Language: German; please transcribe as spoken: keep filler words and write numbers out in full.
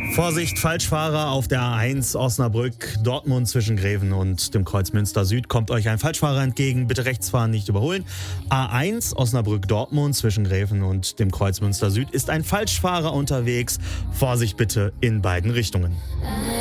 Vorsicht, Falschfahrer auf der A eins Osnabrück, Dortmund zwischen Greven und dem Kreuz Münster Süd. Kommt euch ein Falschfahrer entgegen, bitte rechts fahren, nicht überholen. A eins Osnabrück, Dortmund zwischen Greven und dem Kreuz Münster Süd ist ein Falschfahrer unterwegs. Vorsicht bitte in beiden Richtungen.